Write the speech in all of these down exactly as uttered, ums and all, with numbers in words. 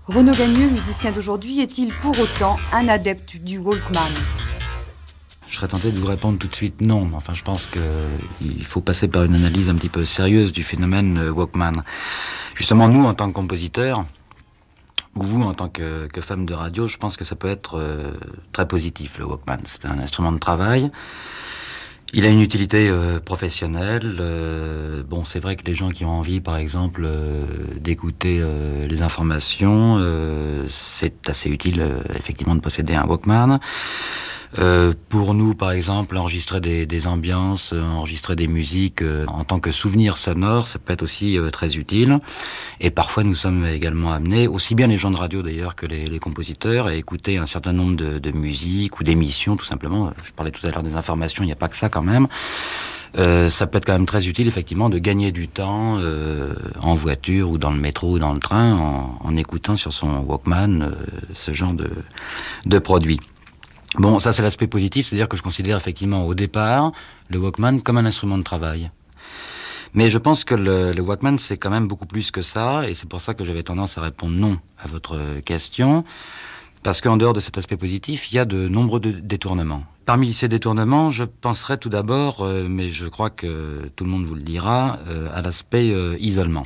Renaud Gagneux, musicien d'aujourd'hui, est-il pour autant un adepte du Walkman ? Je serais tenté de vous répondre tout de suite non. Enfin, je pense qu'il faut passer par une analyse un petit peu sérieuse du phénomène Walkman. Justement, nous, en tant que compositeurs, ou vous, en tant que, que femme de radio, je pense que ça peut être euh, très positif, le Walkman. C'est un instrument de travail. Il a une utilité euh, professionnelle. Euh, bon, c'est vrai que les gens qui ont envie, par exemple, euh, d'écouter euh, les informations, euh, c'est assez utile, euh, effectivement, de posséder un Walkman. Euh, pour nous, par exemple, enregistrer des, des ambiances, enregistrer des musiques euh, en tant que souvenir sonore, ça peut être aussi euh, très utile. Et parfois, nous sommes également amenés, aussi bien les gens de radio d'ailleurs que les, les compositeurs, à écouter un certain nombre de, de musiques ou d'émissions, tout simplement. Je parlais tout à l'heure des informations, il n'y a pas que ça quand même. Euh, ça peut être quand même très utile, effectivement, de gagner du temps euh, en voiture ou dans le métro ou dans le train en, en écoutant sur son Walkman euh, ce genre de, de produit. Bon, ça c'est l'aspect positif, c'est-à-dire que je considère effectivement au départ le Walkman comme un instrument de travail. Mais je pense que le, le Walkman c'est quand même beaucoup plus que ça, et c'est pour ça que j'avais tendance à répondre non à votre question, parce qu'en dehors de cet aspect positif, il y a de nombreux de détournements. Parmi ces détournements, je penserais tout d'abord, euh, mais je crois que tout le monde vous le dira, euh, à l'aspect euh, isolement.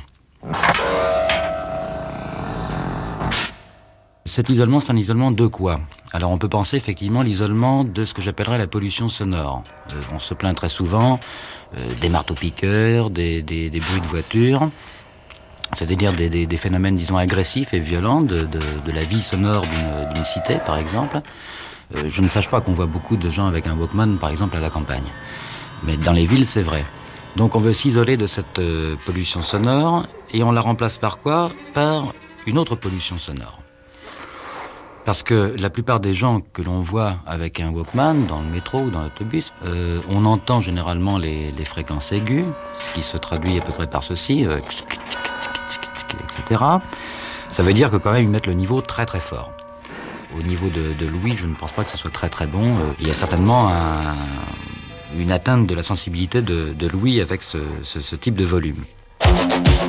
Cet isolement, c'est un isolement de quoi ? Alors on peut penser effectivement l'isolement de ce que j'appellerais la pollution sonore. Euh, on se plaint très souvent euh, des marteaux-piqueurs, des, des, des bruits de voiture, c'est-à-dire des, des, des phénomènes, disons, agressifs et violents de, de, de la vie sonore d'une, d'une cité, par exemple. Euh, je ne sache pas qu'on voit beaucoup de gens avec un Walkman, par exemple, à la campagne. Mais dans les villes, c'est vrai. Donc on veut s'isoler de cette euh, pollution sonore, et on la remplace par quoi ? Par une autre pollution sonore. Parce que la plupart des gens que l'on voit avec un Walkman dans le métro ou dans l'autobus, euh, on entend généralement les, les fréquences aiguës, ce qui se traduit à peu près par ceci, euh, et cetera. Ça veut dire que quand même ils mettent le niveau très très fort. Au niveau de, de l'ouïe, je ne pense pas que ce soit très très bon. Euh, il y a certainement un, une atteinte de la sensibilité de, de l'ouïe avec ce, ce, ce type de volume.